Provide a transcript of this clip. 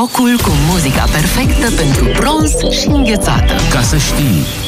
locul cu muzica perfectă pentru bronz și înghețată. Ca să știi.